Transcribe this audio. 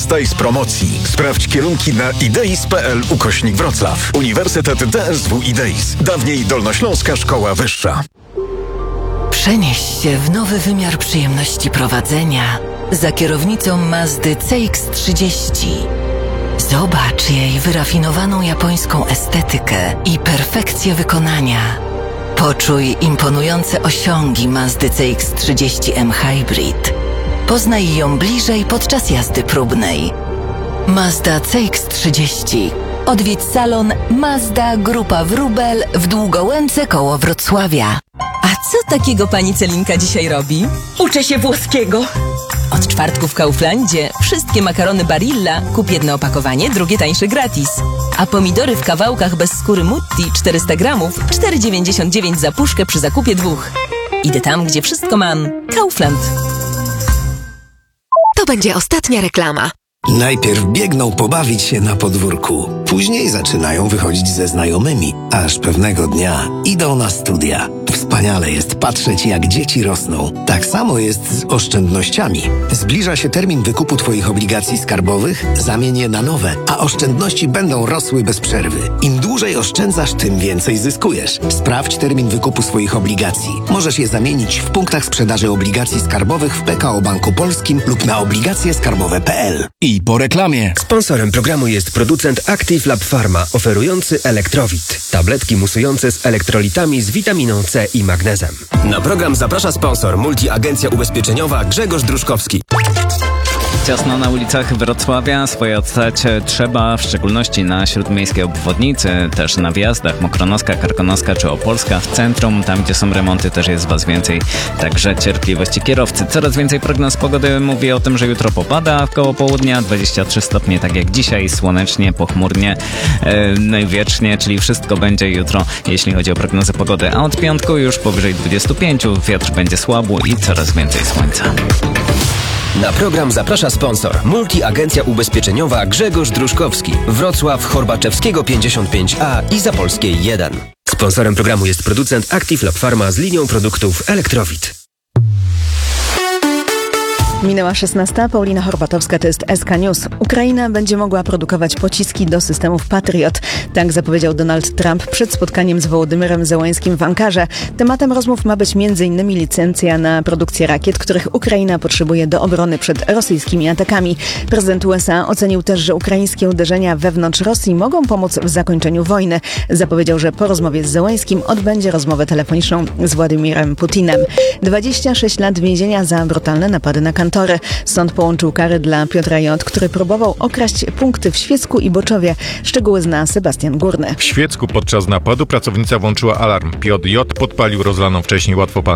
Korzystaj z promocji. Sprawdź kierunki na ideis.pl/Wrocław. Uniwersytet DSW Ideis. Dawniej Dolnośląska Szkoła Wyższa. Przenieś się w nowy wymiar przyjemności prowadzenia za kierownicą Mazdy CX-30. Zobacz jej wyrafinowaną japońską estetykę i perfekcję wykonania. Poczuj imponujące osiągi Mazdy CX-30M Hybrid. Poznaj ją bliżej podczas jazdy próbnej. Mazda CX-30. Odwiedź salon Mazda Grupa Wróbel w Długołęce koło Wrocławia. A co takiego pani Celinka dzisiaj robi? Uczę się włoskiego. Od czwartku w Kauflandzie wszystkie makarony Barilla kup jedno opakowanie, drugie tańsze gratis. A pomidory w kawałkach bez skóry Mutti 400 gramów 4,99 za puszkę przy zakupie 2. Idę tam, gdzie wszystko mam. Kaufland. To będzie ostatnia reklama. Najpierw biegną pobawić się na podwórku. Później zaczynają wychodzić ze znajomymi, aż pewnego dnia idą na studia. Wspaniale jest patrzeć, jak dzieci rosną. Tak samo jest z oszczędnościami. Zbliża się termin wykupu Twoich obligacji skarbowych, zamień je na nowe, a oszczędności będą rosły bez przerwy. Im dłużej oszczędzasz, tym więcej zyskujesz. Sprawdź termin wykupu swoich obligacji. Możesz je zamienić w punktach sprzedaży obligacji skarbowych w PKO Banku Polskim lub na obligacjeskarbowe.pl. I po reklamie. Sponsorem programu jest producent Active Lab Pharma, oferujący Elektrowit. Tabletki musujące z elektrolitami z witaminą C i magnezem. Na program zaprasza sponsor Multiagencja Ubezpieczeniowa Grzegorz Druszkowski. Ciasno na ulicach Wrocławia, swoje odstać trzeba, w szczególności na śródmiejskiej obwodnicy, też na wjazdach Mokronoska, Karkonoska czy Opolska w centrum, tam gdzie są remonty też jest was więcej, także cierpliwości kierowcy. Coraz więcej prognoz pogody mówi o tym, że jutro popada koło południa, 23 stopnie tak jak dzisiaj, słonecznie, pochmurnie, wiecznie, czyli wszystko będzie jutro, jeśli chodzi o prognozę pogody, a od piątku już powyżej 25, wiatr będzie słabł i coraz więcej słońca. Na program zaprasza sponsor Multiagencja Ubezpieczeniowa Grzegorz Druszkowski, Wrocław, Horbaczewskiego 55A i Zapolskiej 1. Sponsorem programu jest producent Active Lab Pharma z linią produktów Elektrowit. Minęła 16. Paulina Horbatowska, to jest SK News. Ukraina będzie mogła produkować pociski do systemów Patriot. Tak zapowiedział Donald Trump przed spotkaniem z Wołodymyrem Zełańskim w Ankarze. Tematem rozmów ma być m.in. licencja na produkcję rakiet, których Ukraina potrzebuje do obrony przed rosyjskimi atakami. Prezydent USA ocenił też, że ukraińskie uderzenia wewnątrz Rosji mogą pomóc w zakończeniu wojny. Zapowiedział, że po rozmowie z Zełańskim odbędzie rozmowę telefoniczną z Władimirem Putinem. 26 lat więzienia za brutalne napady na kantory. Sąd połączył kary dla Piotra J., który próbował okraść punkty w Świecku i Boczowie. Szczegóły zna Sebastian Górny. W Świecku podczas napadu pracownica włączyła alarm. Piotr J. podpalił rozlaną wcześniej łatwopalną